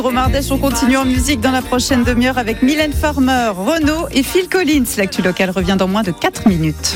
Dromardèche, on continue en musique dans la prochaine demi-heure avec Mylène Farmer, Renaud et Phil Collins. L'actu local revient dans moins de 4 minutes.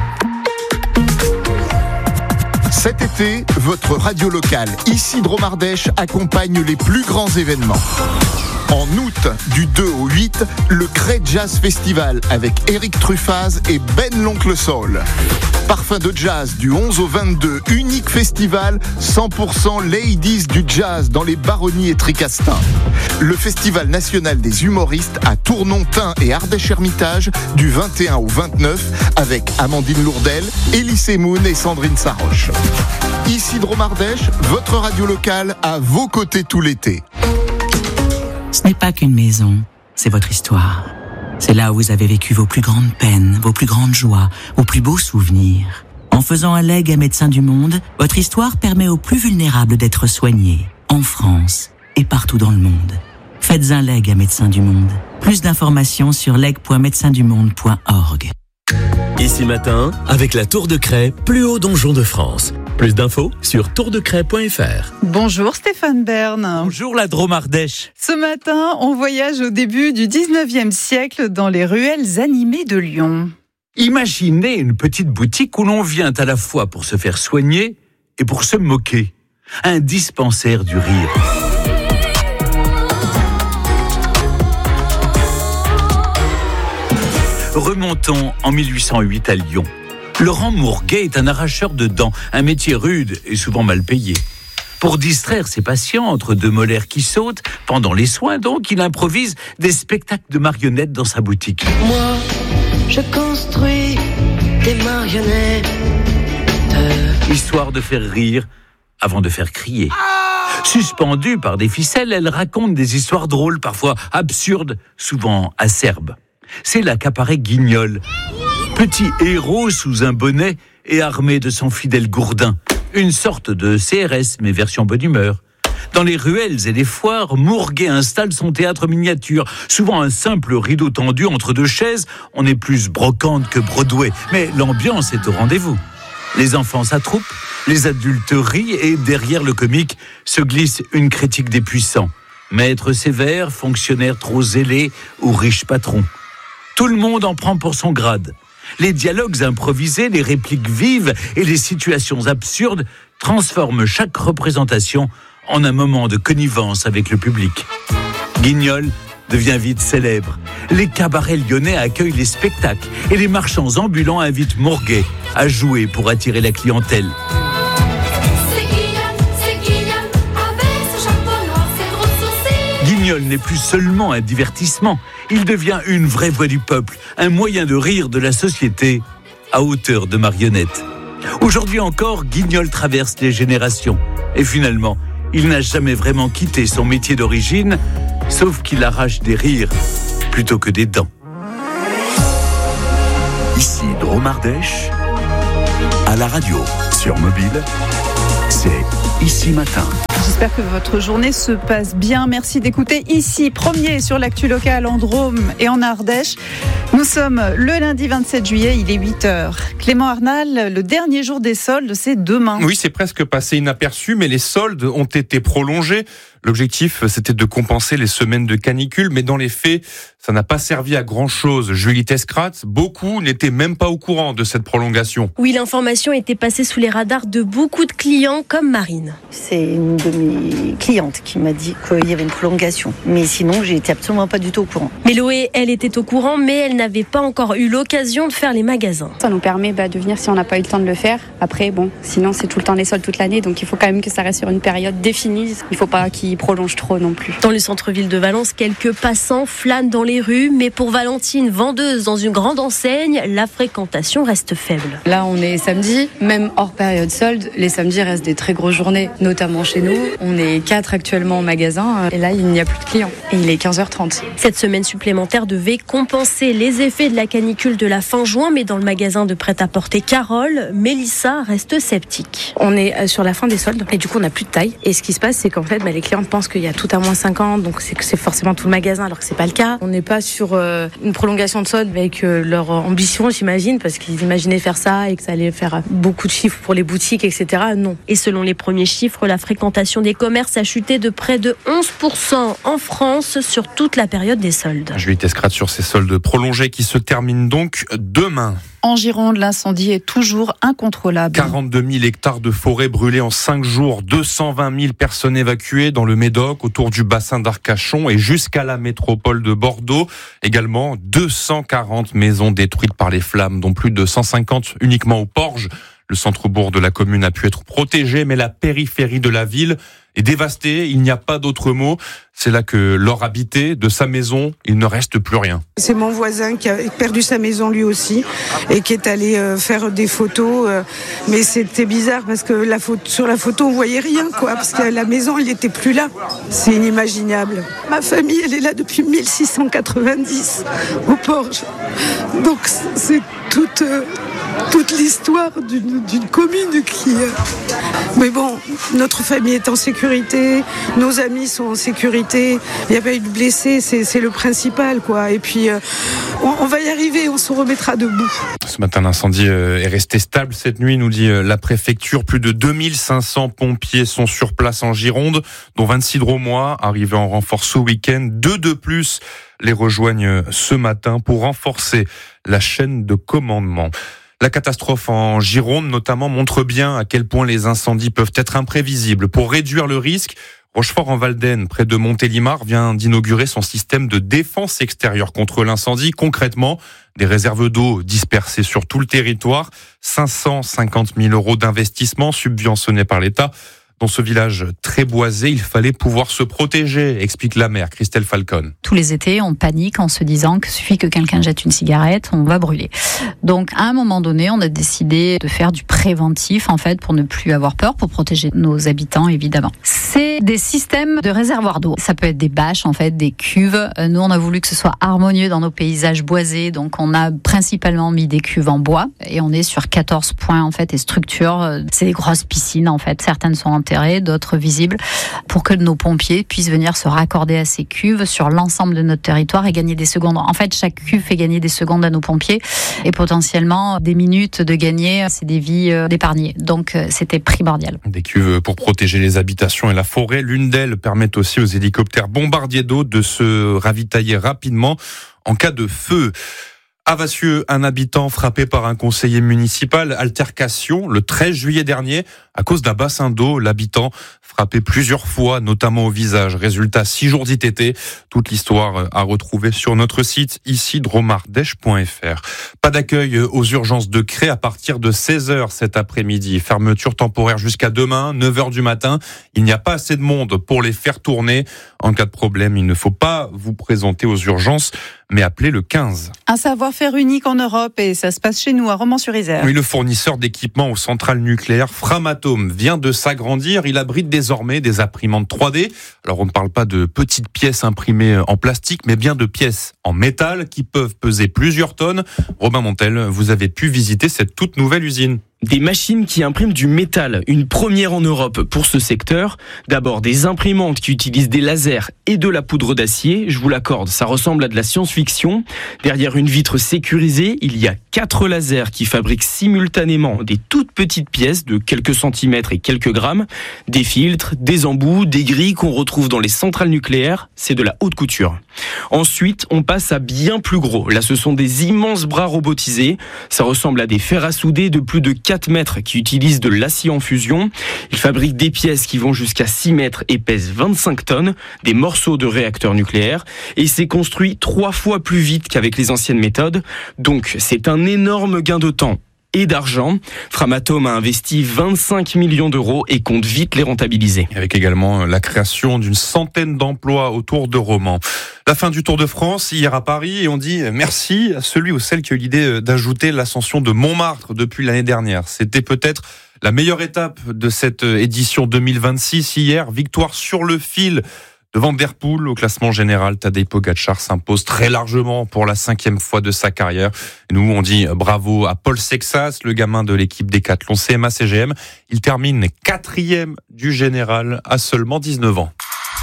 Cet été, votre radio locale, ici Dromardèche, accompagne les plus grands événements. En août, du 2 au 8, le Cray Jazz Festival avec Eric Truffaz et Ben l'Oncle Soul. Parfum de jazz du 11 au 22, unique festival 100% ladies du jazz dans les Baronnies et Tricastin. Le Festival national des humoristes à Tournon-Tain et Ardèche-Hermitage du 21 au 29 avec Amandine Lourdel, Élysse Moon et Sandrine Saroche. Ici Dromardèche, votre radio locale à vos côtés tout l'été. Ce n'est pas qu'une maison, c'est votre histoire. C'est là où vous avez vécu vos plus grandes peines, vos plus grandes joies, vos plus beaux souvenirs. En faisant un legs à Médecins du Monde, votre histoire permet aux plus vulnérables d'être soignés, en France et partout dans le monde. Faites un leg à Médecins du Monde. Plus d'informations sur leg.médecindumonde.org. Ici matin, avec la Tour de Cray, plus haut donjon de France. Plus d'infos sur tourdecray.fr. Bonjour Stéphane Bern. Bonjour la Dromardèche. Ce matin, on voyage au début du 19e siècle dans les ruelles animées de Lyon. Imaginez une petite boutique où l'on vient à la fois pour se faire soigner et pour se moquer. Un dispensaire du rire. Remontons en 1808 à Lyon. Laurent Mourguet est un arracheur de dents, un métier rude et souvent mal payé. Pour distraire ses patients entre deux molaires qui sautent, pendant les soins donc, il improvise des spectacles de marionnettes dans sa boutique. Moi, je construis des marionnettes. Histoire de faire rire avant de faire crier. Suspendue par des ficelles, elle raconte des histoires drôles, parfois absurdes, souvent acerbes. C'est là qu'apparaît Guignol. Petit héros sous un bonnet et armé de son fidèle gourdin. Une sorte de CRS, mais version bonne humeur. Dans les ruelles et les foires, Mourguet installe son théâtre miniature. Souvent un simple rideau tendu entre deux chaises. On est plus brocante que Broadway, mais l'ambiance est au rendez-vous. Les enfants s'attroupent, les adultes rient et derrière le comique se glisse une critique des puissants. Maître sévère, fonctionnaire trop zélé ou riche patron. Tout le monde en prend pour son grade. Les dialogues improvisés, les répliques vives et les situations absurdes transforment chaque représentation en un moment de connivence avec le public. Guignol devient vite célèbre. Les cabarets lyonnais accueillent les spectacles et les marchands ambulants invitent Mourguet à jouer pour attirer la clientèle. Guignol n'est plus seulement un divertissement, il devient une vraie voix du peuple, un moyen de rire de la société à hauteur de marionnette. Aujourd'hui encore, Guignol traverse les générations. Et finalement, il n'a jamais vraiment quitté son métier d'origine, sauf qu'il arrache des rires plutôt que des dents. Ici Dromardèche, à la radio, sur mobile, c'est Ici matin. J'espère que votre journée se passe bien. Merci d'écouter Ici, premier sur l'actu locale en Drôme et en Ardèche. Nous sommes le lundi 27 juillet, il est 8h. Clément Arnal, le dernier jour des soldes, c'est demain. Oui, c'est presque passé inaperçu, mais les soldes ont été prolongés. L'objectif, c'était de compenser les semaines de canicule, mais dans les faits, ça n'a pas servi à grand-chose. Julie Tescrat, beaucoup n'étaient même pas au courant de cette prolongation. Oui, l'information était passée sous les radars de beaucoup de clients comme Marine. C'est une de mes clientes qui m'a dit qu'il y avait une prolongation. Mais sinon, j'étais absolument pas du tout au courant. Méloé, elle était au courant, mais elle n'avait pas encore eu l'occasion de faire les magasins. Ça nous permet de venir si on n'a pas eu le temps de le faire. Après, sinon c'est tout le temps les soldes toute l'année, donc il faut quand même que ça reste sur une période définie. Il ne faut pas qu'ils prolongent trop non plus. Dans le centre-ville de Valence, quelques passants flânent dans les rues, mais pour Valentine, vendeuse dans une grande enseigne, la fréquentation reste faible. Là, on est samedi, même hors période solde, les samedis restent des très grosses journées, notamment chez nous. On est 4 actuellement au magasin, et là, il n'y a plus de clients. Et il est 15h30. Cette semaine supplémentaire devait compenser les effets de la canicule de la fin juin, mais dans le magasin de prêt-à-porter Carole, Mélissa reste sceptique. On est sur la fin des soldes, et du coup, on n'a plus de taille. Et ce qui se passe, c'est qu'en fait, les clients gens pensent qu'il y a tout à moins 50, donc c'est que c'est forcément tout le magasin, alors que c'est pas le cas. On n'est pas sur une prolongation de solde avec leur ambition, j'imagine, parce qu'ils imaginaient faire ça et que ça allait faire beaucoup de chiffres pour les boutiques, etc. Non. Et selon les premiers chiffres, la fréquentation des commerces a chuté de près de 11% en France sur toute la période des soldes. Julie Tescrate sur ces soldes prolongés qui se terminent donc demain. En Gironde, l'incendie est toujours incontrôlable. 42 000 hectares de forêt brûlés en 5 jours, 220 000 personnes évacuées dans le Médoc, autour du bassin d'Arcachon et jusqu'à la métropole de Bordeaux. Également, 240 maisons détruites par les flammes, dont plus de 150 uniquement au Porge. Le centre-bourg de la commune a pu être protégé, mais la périphérie de la ville est dévastée. Il n'y a pas d'autre mot. C'est là que Laure habitait. De sa maison, il ne reste plus rien. C'est mon voisin qui a perdu sa maison lui aussi et qui est allé faire des photos. Mais c'était bizarre parce que sur la photo, on voyait rien, quoi, parce que la maison, elle n'était plus là. C'est inimaginable. Ma famille, elle est là depuis 1690 au Porge. Donc c'est toute l'histoire d'une commune qui... Mais bon, notre famille est en sécurité, nos amis sont en sécurité, il n'y a pas eu de blessés, c'est le principal, quoi. Et puis, on va y arriver, on se remettra debout. Ce matin, l'incendie est resté stable cette nuit, nous dit la préfecture. Plus de 2500 pompiers sont sur place en Gironde, dont 26 drômois, arrivés en renfort ce week-end. 2 de plus les rejoignent ce matin pour renforcer la chaîne de commandement. La catastrophe en Gironde, notamment, montre bien à quel point les incendies peuvent être imprévisibles. Pour réduire le risque, Rochefort-en-Valdaine, près de Montélimar, vient d'inaugurer son système de défense extérieure contre l'incendie. Concrètement, des réserves d'eau dispersées sur tout le territoire, 550 000 € d'investissement subventionnés par l'État. Dans ce village très boisé, il fallait pouvoir se protéger, explique la maire Christelle Falcon. Tous les étés, on panique en se disant qu'il suffit que quelqu'un jette une cigarette, on va brûler. Donc, à un moment donné, on a décidé de faire du préventif, en fait, pour ne plus avoir peur, pour protéger nos habitants, évidemment. C'est des systèmes de réservoirs d'eau. Ça peut être des bâches, en fait, des cuves. Nous, on a voulu que ce soit harmonieux dans nos paysages boisés, donc on a principalement mis des cuves en bois, et on est sur 14 points, en fait, et structures. C'est des grosses piscines, en fait. Certaines sont enterrées, d'autres visibles, pour que nos pompiers puissent venir se raccorder à ces cuves sur l'ensemble de notre territoire et gagner des secondes. En fait, chaque cuve fait gagner des secondes à nos pompiers et potentiellement des minutes de gagner, c'est des vies d'épargnées. Donc, c'était primordial. Des cuves pour protéger les habitations et la forêt. L'une d'elles permet aussi aux hélicoptères bombardiers d'eau de se ravitailler rapidement en cas de feu. À Vassieux, un habitant frappé par un conseiller municipal. Altercation le 13 juillet dernier à cause d'un bassin d'eau. L'habitant frappé plusieurs fois, notamment au visage. Résultat, 6 jours d'ITT. Toute l'histoire à retrouver sur notre site ici dromardèche.fr. Pas d'accueil aux urgences de Cré à partir de 16h cet après-midi. Fermeture temporaire jusqu'à demain, 9h du matin. Il n'y a pas assez de monde pour les faire tourner. En cas de problème, il ne faut pas vous présenter aux urgences, mais appeler le 15. Un savoir-faire unique en Europe et ça se passe chez nous à Romans-sur-Isère. Oui, le fournisseur d'équipements aux centrales nucléaires Framatome vient de s'agrandir. Il abrite désormais des imprimantes 3D. Alors on ne parle pas de petites pièces imprimées en plastique, mais bien de pièces en métal qui peuvent peser plusieurs tonnes. Robin Montel, vous avez pu visiter cette toute nouvelle usine. Des machines qui impriment du métal, une première en Europe pour ce secteur. D'abord des imprimantes qui utilisent des lasers et de la poudre d'acier. Je vous l'accorde, ça ressemble à de la science-fiction. Derrière une vitre sécurisée, il y a 4 lasers qui fabriquent simultanément des toutes petites pièces de quelques centimètres et quelques grammes. Des filtres, des embouts, des grilles qu'on retrouve dans les centrales nucléaires. C'est de la haute couture. Ensuite, on passe à bien plus gros. Là, ce sont des immenses bras robotisés. Ça ressemble à des fers à souder de plus de 4 mètres qui utilisent de l'acier en fusion. Ils fabriquent des pièces qui vont jusqu'à 6 mètres et pèsent 25 tonnes, des morceaux de réacteurs nucléaires. Et c'est construit 3 fois plus vite qu'avec les anciennes méthodes. Donc, c'est un énorme gain de temps et d'argent. Framatome a investi 25 millions d'euros et compte vite les rentabiliser. Avec également la création d'une centaine d'emplois autour de Romans. La fin du Tour de France hier à Paris et on dit merci à celui ou celle qui a eu l'idée d'ajouter l'ascension de Montmartre depuis l'année dernière. C'était peut-être la meilleure étape de cette édition 2026 hier. Victoire sur le fil de Van Der Poel au classement général. Tadej Pogačar s'impose très largement pour la 5e fois de sa carrière. Nous, on dit bravo à Paul Sexas, le gamin de l'équipe Décathlon CMA-CGM. Il termine 4e du général à seulement 19 ans.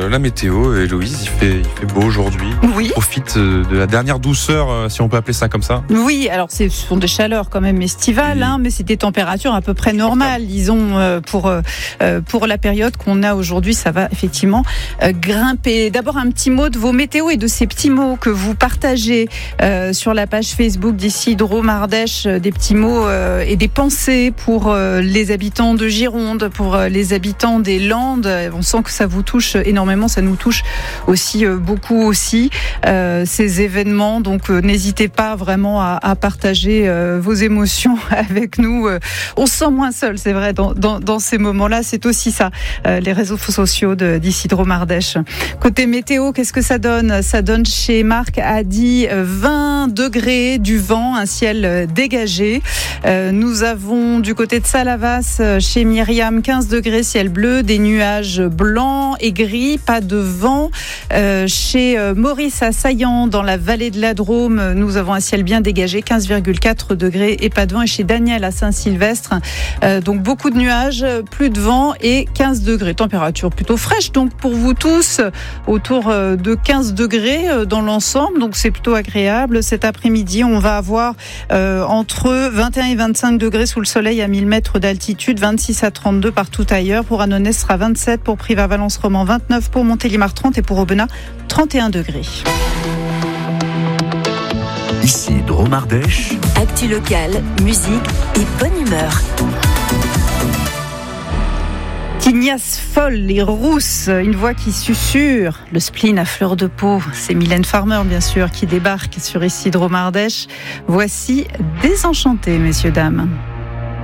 la météo, Héloïse, il fait beau aujourd'hui. Oui. On profite de la dernière douceur, si on peut appeler ça comme ça. Oui, alors ce sont des chaleurs quand même estivales, mais c'est des températures à peu près normales. Disons, pour la période qu'on a aujourd'hui, ça va effectivement grimper. D'abord, un petit mot de vos météos et de ces petits mots que vous partagez sur la page Facebook d'ici Drôme Ardèche, des petits mots et des pensées pour les habitants de Gironde, pour les habitants des Landes. On sent que ça vous touche énormément, ça nous touche aussi beaucoup aussi, ces événements. Donc n'hésitez pas vraiment à partager vos émotions avec nous. On se sent moins seul, c'est vrai, dans ces moments-là. C'est aussi ça, les réseaux sociaux d'ici Drôme Ardèche. Côté météo, qu'est-ce que ça donne ? Ça donne chez Marc Hadi 20 degrés, du vent, un ciel dégagé. Nous avons du côté de Salavas, chez Myriam, 15 degrés, ciel bleu, des nuages blancs et gris, pas de vent. Chez Maurice à Saillant, dans la vallée de la Drôme, nous avons un ciel bien dégagé, 15,4 degrés et pas de vent. Et chez Daniel à Saint-Sylvestre, donc beaucoup de nuages, plus de vent et 15 degrés. Température plutôt fraîche, donc pour vous tous, autour de 15 degrés dans l'ensemble, donc c'est plutôt agréable. Cet après-midi, on va avoir entre 21 et 25 degrés sous le soleil à 1000 mètres d'altitude, 26 à 32 partout ailleurs. Pour Annonay, ce sera 27, pour Privas-Valence-Romand 29, pour Montélimar 30 et pour Aubenas 31 degrés. Ici Drôme Ardèche. Actu locale, musique et bonne humeur. Tignasse folle et rousse, une voix qui susurre, le spleen à fleur de peau. C'est Mylène Farmer, bien sûr, qui débarque sur ici Drôme Ardèche. Voici Désenchanté, messieurs, dames.